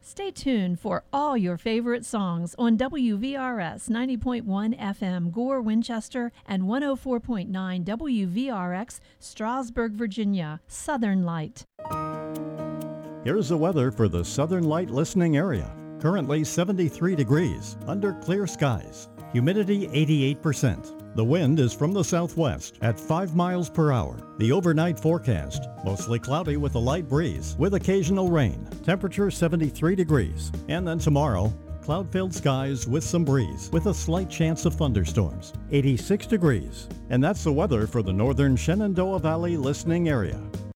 Stay tuned for all your favorite songs on WVRS 90.1 FM Gore, Winchester, and 104.9 WVRX Strasburg, Virginia. Southern Light. Here's the weather for the Southern Light listening area. Currently 73 degrees, under clear skies. Humidity 88%. The wind is from the southwest at 5 miles per hour. The overnight forecast, mostly cloudy with a light breeze with occasional rain. Temperature 73 degrees. And then tomorrow, cloud-filled skies with some breeze with a slight chance of thunderstorms. 86 degrees. And that's the weather for the northern Shenandoah Valley listening area.